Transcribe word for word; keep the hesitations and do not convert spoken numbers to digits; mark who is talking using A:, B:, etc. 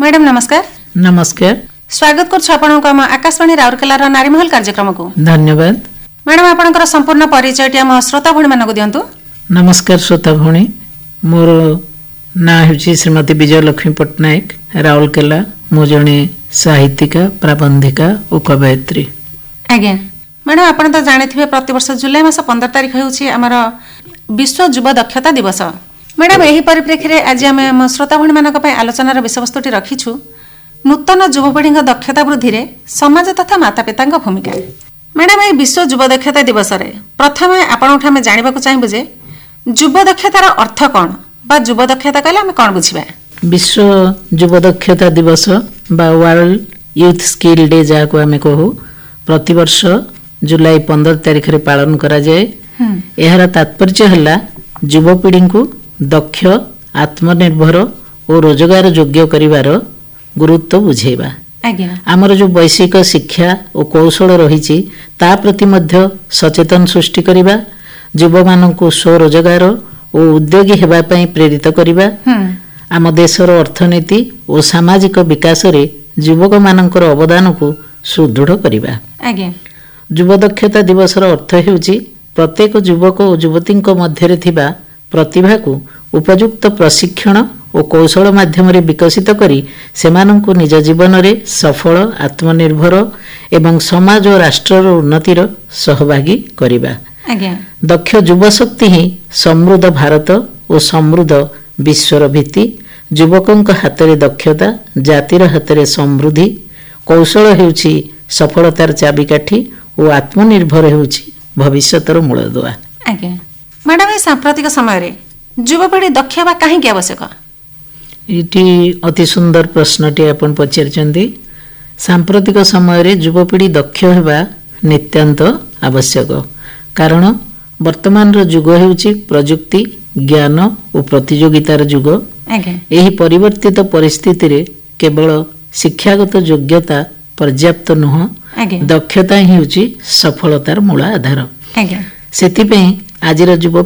A: Madam नमस्कार।
B: नमस्कार।
A: स्वागत करछु आपनक हम आकाशवाणी राउरकेलार नारीमहल कार्यक्रम को।
B: धन्यवाद।
A: मैडम आपनकर संपूर्ण परिचय टी हम श्रोता भणी मानको दियंतु।
B: नमस्कार श्रोता भणी, मोर ना हेछि श्रीमती विजयलक्ष्मी पट्टनायक, राउरकेला। मो जणे साहित्यिका, प्राबंधिका और कवयित्री।
A: आज्ञा मैडम आपण तो जानिथिबे प्रतिवर्ष जुलाई मास पंद्रह तारिख हेउछि हमर विश्व युवा दक्षता दिवस। मैडम एही परिप्रेक्षी रे आज हम श्रोता भणी मानक पय आलोचनार विषयवस्तुटी रखिछु नूतन युवपीढ़ी दक्षता वृद्धि रे समाज तथा माता पिता भूमिका। मैडम ए विश्व युवा दक्षता दिवस रे प्रथम आपण आमे जानिबा को चाहबो जे युवा दक्षतार अर्थ कोन बा युवा दक्षता कहले हम कोन बुझिबा।
B: विश्व युवा दक्षता दिवस बा वर्ल्ड यूथ स्किल डे जाको आमे कहू प्रतिवर्ष जुलाई पंद्रह तारिख रे पालन करा जाए। एहार तात्पर्य हला युवपीढ़ी को दक्ष, आत्मनिर्भर और रोजगार योग्य करिवार गुरुत्व बुझेबा। आमर जो वैश्विक शिक्षा और कौशल रही ता प्रति मध्य सचेतन सृष्टि करिबा, युवा मानकु स्वरोजगार और उद्योगी हेबा पई प्रेरित करिबा, आम देशर अर्थनीति और सामाजिक विकास रे युवक मानकर अवदान को सुदृढ़ करिबा। युवा दक्षता दिवसर अर्थ हेउची प्रत्येक युवक और युवती मध्य थिबा प्रतिभा को उपयुक्त प्रशिक्षण और कौशल माध्यम रे विकसित करी सेमानंकु निज जीवन रे सफल, आत्मनिर्भर एवं समाज और राष्ट्र उन्नतिर सहभागी करिबा। दक्ष युवा शक्ति ही समृद्ध भारत और समृद्ध विश्वर भित्ति। युवकंक हातरे दक्षता, जातिर हातरे समृद्धि, कौशल हेउची सफलतार चाबिकाठी और आत्मनिर्भर हेउची भविष्यतर मूलदुआ।
A: मैडम ए सांप्रतिक समय रे युवपीढ़ी दक्ष बा काहे आवश्यक?
B: इटी अति सुंदर प्रश्नटी आपण पचारिचंदी। सांप्रतिक समय रे युवपीढ़ी दक्ष हेबा नित्यांत आवश्यक, कारण वर्तमान रो युग हेउची प्रयुक्ति, ज्ञान और प्रतियोगितार युग। एही परिवर्तित परिस्थिति रे केवल शिक्षागत योग्यता पर्याप्त नुह, दक्षता ही हेउची सफलतार मूल आधार। सेति पई आजिर युव